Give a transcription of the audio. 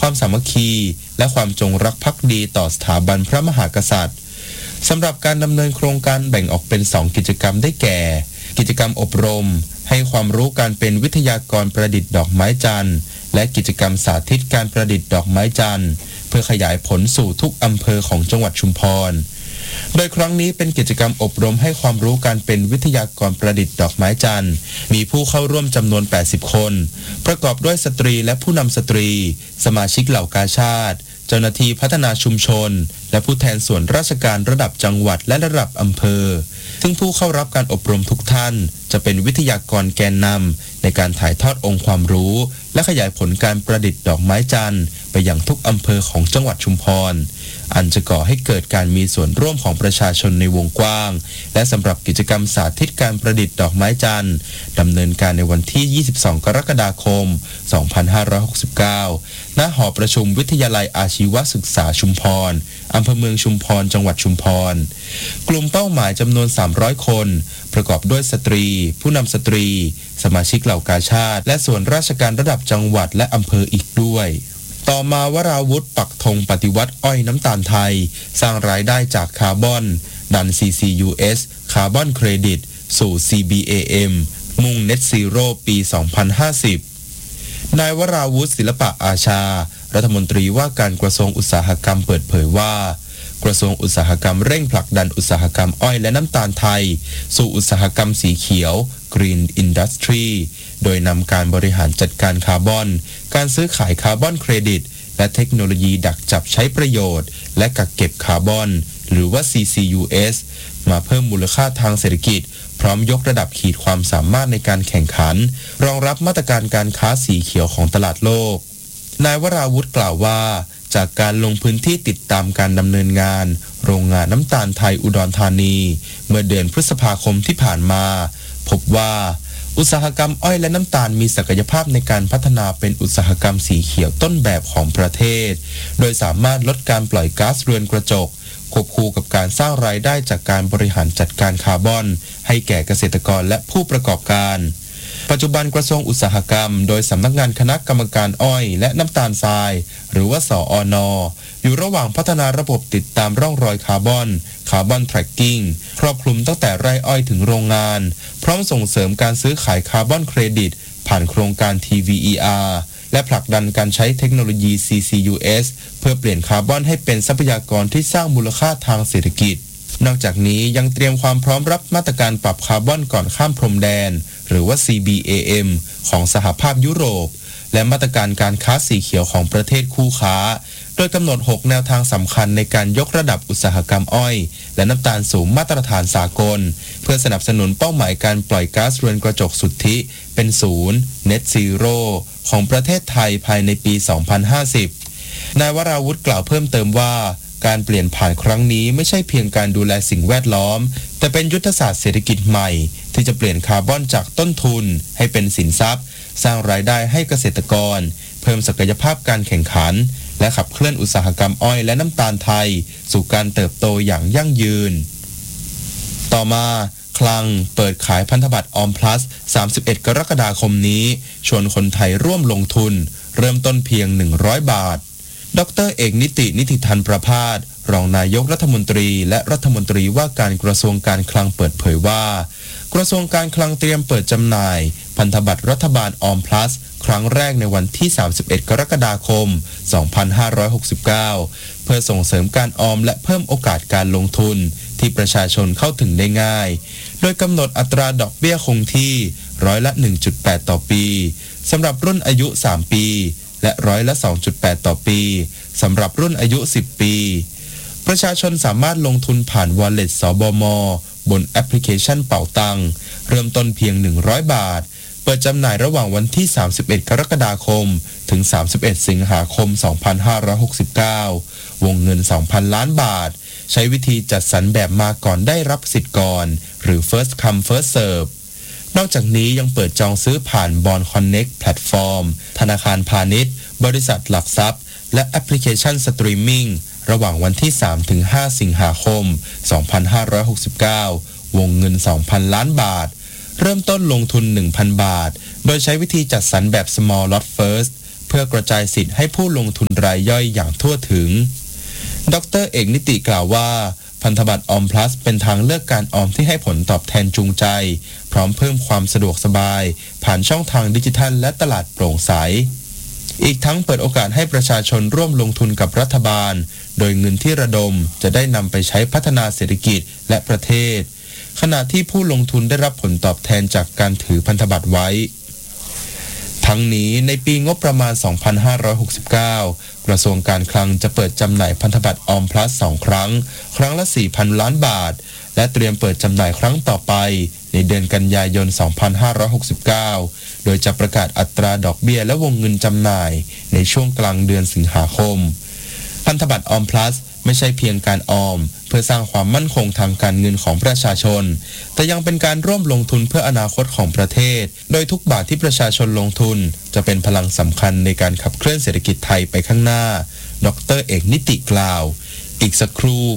ความสามัคคีและความจงรักภักดีต่อสถาบันพระมหากษัตริย์สำหรับการดำเนินโครงการแบ่งออกเป็น2กิจกรรมได้แก่กิจกรรมอบรมให้ความรู้การเป็นวิทยากรประดิษฐ์ดอกไม้จันทร์และกิจกรรมสาธิตการประดิษฐ์ดอกไม้จันทร์เพื่อขยายผลสู่ทุกอำเภอของจังหวัดชุมพรโดยครั้งนี้เป็นกิจกรรมอบรมให้ความรู้การเป็นวิทยากรประดิษฐ์ดอกไม้จันทร์มีผู้เข้าร่วมจำนวน80คนประกอบด้วยสตรีและผู้นำสตรีสมาชิกเหล่ากาชาดเจ้าหน้าที่พัฒนาชุมชนและผู้แทนส่วนราชการระดับจังหวัดและระดับอำเภอซึ่งผู้เข้ารับการอบรมทุกท่านจะเป็นวิทยากรแกนนำในการถ่ายทอดองค์ความรู้และขยายผลการประดิษฐ์ดอกไม้จันทร์ไปยังทุกอำเภอของจังหวัดชุมพรอันจะก่อให้เกิดการมีส่วนร่วมของประชาชนในวงกว้างและสำหรับกิจกรรมสาธิตการประดิษฐ์ดอกไม้จันทร์ดำเนินการในวันที่22กรกฎาคม2569ณหอประชุมวิทยาลัยอาชีวศึกษาชุมพรอำเภอเมืองชุมพรจังหวัดชุมพรกลุ่มเป้าหมายจำนวน300คนประกอบด้วยสตรีผู้นำสตรีสมาชิกเหล่ากาชาดและส่วนราชการระดับจังหวัดและอำเภออีกด้วยต่อมาวราวุธปักธงปฏิวัติอ้อยน้ำตาลไทยสร้างรายได้จากคาร์บอนดัน CCUS คาร์บอนเครดิตสู่ CBAM มุ่ง Net Zero ปี 2050 นายวราวุธศิลปะอาชารัฐมนตรีว่าการกระทรวงอุตสาหกรรมเปิดเผยว่ากระทรวงอุตสาหกรรมเร่งผลักดันอุตสาหกรรมอ้อยและน้ำตาลไทยสู่อุตสาหกรรมสีเขียว Green Industry โดยนำการบริหารจัดการคาร์บอนการซื้อขายคาร์บอนเครดิตและเทคโนโลยีดักจับใช้ประโยชน์และกักเก็บคาร์บอนหรือว่า CCUS มาเพิ่มมูลค่าทางเศรษฐกิจพร้อมยกระดับขีดความสามารถในการแข่งขันรองรับมาตรการการค้าสีเขียวของตลาดโลกนายวราวุธกล่าวว่าจากการลงพื้นที่ติดตามการดำเนินงานโรงงานน้ำตาลไทยอุดรธานีเมื่อเดือนพฤษภาคมที่ผ่านมาพบว่าอุตสาหกรรมอ้อยและน้ำตาลมีศักยภาพในการพัฒนาเป็นอุตสาหกรรมสีเขียวต้นแบบของประเทศโดยสามารถลดการปล่อยก๊าซเรือนกระจกควบคู่กับการสร้างรายได้จากการบริหารจัดการคาร์บอนให้แก่เกษตรกรและผู้ประกอบการปัจจุบันกระทรวงอุตสาหกรรมโดยสำนักงานคณะกรรมการอ้อยและน้ำตาลทรายหรือว่าสอนอยู่ระหว่างพัฒนาระบบติดตามร่องรอยคาร์บอนแทร็กกิ้งครอบคลุมตั้งแต่ไร่อ้อยถึงโรงงานพร้อมส่งเสริมการซื้อขายคาร์บอนเครดิตผ่านโครงการ TVER และผลักดันการใช้เทคโนโลยี CCUS เพื่อเปลี่ยนคาร์บอนให้เป็นทรัพยากรที่สร้างมูลค่าทางเศรษฐกิจนอกจากนี้ยังเตรียมความพร้อมรับมาตรการปรับคาร์บอนก่อนข้ามพรมแดนหรือว่า CBAM ของสหภาพยุโรปและมาตรการการค้าสีเขียวของประเทศคู่ค้าโดยกำหนด6แนวทางสำคัญในการยกระดับอุตสาหกรรมอ้อยและน้ำตาลสู่มาตรฐานสากลเพื่อสนับสนุนเป้าหมายการปล่อยก๊าซเรือนกระจกสุทธิเป็นศูนย์ Net Zero ของประเทศไทยภายในปี 2050 นายวราวุธกล่าวเพิ่มเติมว่าการเปลี่ยนผ่านครั้งนี้ไม่ใช่เพียงการดูแลสิ่งแวดล้อมแต่เป็นยุทธศาสตร์เศรษฐกิจใหม่ที่จะเปลี่ยนคาร์บอนจากต้นทุนให้เป็นสินทรัพย์สร้างรายได้ให้เกษตรกรเพิ่มศักยภาพการแข่งขันและขับเคลื่อนอุตสาหกรรมอ้อยและน้ำตาลไทยสู่การเติบโตอย่างยั่งยืนต่อมาคลังเปิดขายพันธบัตรออมพลัส31กรกฎาคมนี้ชวนคนไทยร่วมลงทุนเริ่มต้นเพียง100 บาทดร.เอกนิติธันประภาสรองนายกรัฐมนตรีและรัฐมนตรีว่าการกระทรวงการคลังเปิดเผยว่ากระทรวงการคลังเตรียมเปิดจำหน่ายพันธบัตรรัฐบาลออมพลัสครั้งแรกในวันที่31กรกฎาคม2569เพื่อส่งเสริมการออมและเพิ่มโอกาสการลงทุนที่ประชาชนเข้าถึงได้ง่ายโดยกำหนดอัตราดอกเบี้ยคงที่100% ต่อปีสำหรับรุ่นอายุ3ปีและ2.8% ต่อปีสำหรับรุ่นอายุ10ปีประชาชนสามารถลงทุนผ่าน Wallet สบม.บนแอปพลิเคชันเป๋าตังเริ่มต้นเพียง100 บาทเปิดจำหน่ายระหว่างวันที่31กรกฎาคมถึง31สิงหาคม2569วงเงิน 2,000 ล้านบาทใช้วิธีจัดสรรแบบมาก่อนได้รับสิทธิ์ก่อนหรือ First Come First Serve นอกจากนี้ยังเปิดจองซื้อผ่าน Bond Connect แพลตฟอร์มธนาคารพาณิชย์บริษัทหลักทรัพย์และแอปพลิเคชันสตรีมมิ่งระหว่างวันที่3ถึง5สิงหาคม2569วงเงิน 2,000 ล้านบาทเริ่มต้นลงทุน 1,000 บาทโดยใช้วิธีจัดสรรแบบ Small Lot First เพื่อกระจายสิทธิ์ให้ผู้ลงทุนรายย่อยอย่างทั่วถึงดร.เอกนิติกล่าวว่าพันธบัตรออมพลัสเป็นทางเลือกการออมที่ให้ผลตอบแทนจูงใจพร้อมเพิ่มความสะดวกสบายผ่านช่องทางดิจิทัลและตลาดโปร่งใสอีกทั้งเปิดโอกาสให้ประชาชนร่วมลงทุนกับรัฐบาลโดยเงินที่ระดมจะได้นำไปใช้พัฒนาเศรษฐกิจและประเทศขณะที่ผู้ลงทุนได้รับผลตอบแทนจากการถือพันธบัตรไว้ทั้งนี้ในปีงบประมาณ 2569 กระทรวงการคลังจะเปิดจำหน่ายพันธบัตรออมพลัส2 ครั้งละ 4,000 ล้านบาทและเตรียมเปิดจำหน่ายครั้งต่อไปในเดือนกันยายน 2569 โดยจะประกาศอัตราดอกเบี้ยและวงเงินจำหน่ายในช่วงกลางเดือนสิงหาคมพันธบัตรออมพลัสไม่ใช่เพียงการออมเพื่อสร้างความมั่นคงทางการเงินของประชาชนแต่ยังเป็นการร่วมลงทุนเพื่ออนาคตของประเทศโดยทุกบาทที่ประชาชนลงทุนจะเป็นพลังสำคัญในการขับเคลื่อนเศรษฐกิจไทยไปข้างหน้าดร.เอกนิติกล่าวอีกสักครู่